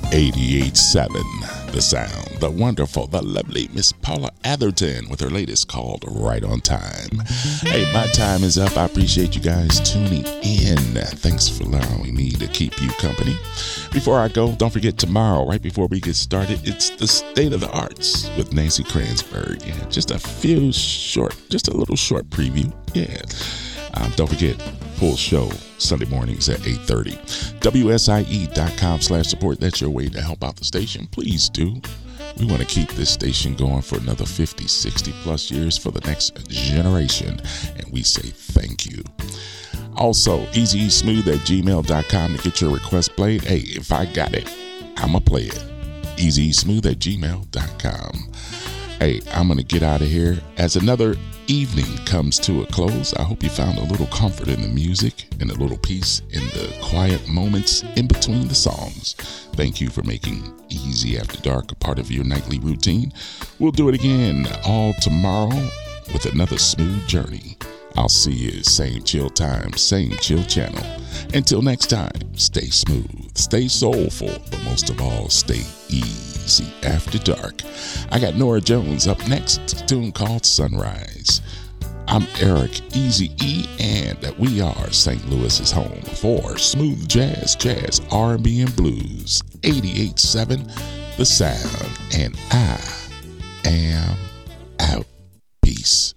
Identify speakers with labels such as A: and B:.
A: 88.7, The Sound, the wonderful, the lovely Miss Paula Atherton with her latest called Right on Time. Hey, my time is up. I appreciate you guys tuning in. Thanks for allowing me to keep you company. Before I go, don't forget tomorrow, right before we get started, it's the State of the Arts with Nancy Kranzberg. Yeah, just a little short preview. Yeah. Don't forget, full show Sunday mornings at 8:30. WSIE.com/support. That's your way to help out the station. Please do. We want to keep this station going for another 50, 60 plus years for the next generation. And we say thank you. Also, easysmooth@gmail.com to get your request played. Hey, if I got it, I'ma play it. easysmooth@gmail.com. Hey, I'm going to get out of here as another evening comes to a close. I hope you found a little comfort in the music and a little peace in the quiet moments in between the songs. Thank you for making Easy After Dark a part of your nightly routine. We'll do it again all tomorrow with another smooth journey. I'll see you same chill time, same chill channel. Until next time, stay smooth, stay soulful, but most of all, stay easy after dark. I got Nora Jones up next, a tune called Sunrise. I'm Eric Easy E, and we are St. Louis's home for smooth jazz, R&B, and blues. 88.7 The Sound, and I am out. Peace.